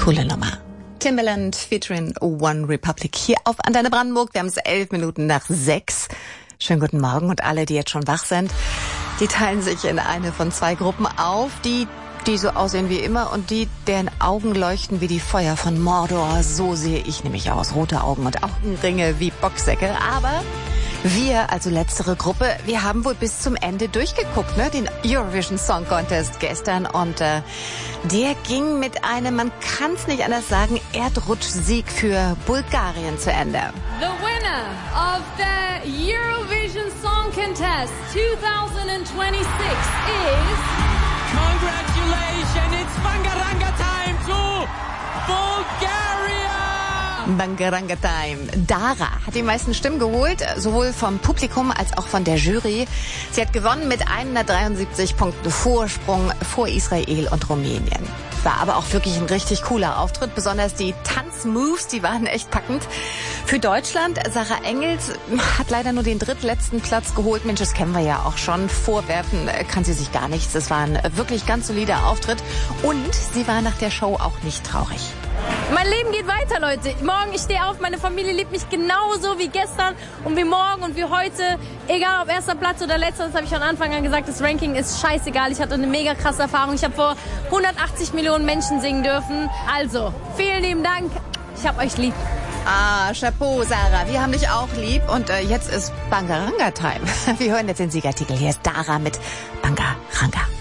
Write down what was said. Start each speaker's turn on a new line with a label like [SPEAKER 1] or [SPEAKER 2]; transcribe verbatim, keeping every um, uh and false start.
[SPEAKER 1] Coole Nummer. Timbaland featuring One Republic hier auf Antenne Brandenburg. Wir haben es elf Minuten nach sechs. Schönen guten Morgen und alle, die jetzt schon wach sind, die teilen sich in eine von zwei Gruppen auf. Die, die so aussehen wie immer und die, deren Augen leuchten wie die Feuer von Mordor. So sehe ich nämlich aus. Rote Augen und Augenringe wie Boxsäcke. Aber wir, also letztere Gruppe, wir haben wohl bis zum Ende durchgeguckt, ne? Den Eurovision Song Contest gestern. Und äh, der ging mit einem, man kann es nicht anders sagen, Erdrutschsieg für Bulgarien zu Ende.
[SPEAKER 2] The winner of the Eurovision Song Contest twenty twenty-six is...
[SPEAKER 3] Congratulations, it's Bangaranga time to Bulgaria!
[SPEAKER 1] Bangaranga Time. Dara hat die meisten Stimmen geholt, sowohl vom Publikum als auch von der Jury. Sie hat gewonnen mit hundertdreiundsiebzig Punkten Vorsprung vor Israel und Rumänien. War aber auch wirklich ein richtig cooler Auftritt, besonders die Tanzmoves, die waren echt packend. Für Deutschland, Sarah Engels hat leider nur den drittletzten Platz geholt. Mensch, das kennen wir ja auch schon. Vorwerfen kann sie sich gar nichts. Das war ein wirklich ganz solider Auftritt. Und sie war nach der Show auch nicht traurig.
[SPEAKER 2] Mein Leben geht weiter, Leute. Morgen, ich stehe auf, meine Familie liebt mich genauso wie gestern und wie morgen und wie heute. Egal ob erster Platz oder letzter, das habe ich von Anfang an gesagt, das Ranking ist scheißegal. Ich hatte eine mega krasse Erfahrung. Ich habe vor hundertachtzig Millionen Menschen singen dürfen. Also, vielen lieben Dank. Ich hab euch lieb.
[SPEAKER 1] Ah, Chapeau, Sarah. Wir haben dich auch lieb. Und äh, jetzt ist Bangaranga Time. Wir hören jetzt den Siegertitel. Hier ist Dara mit Bangaranga.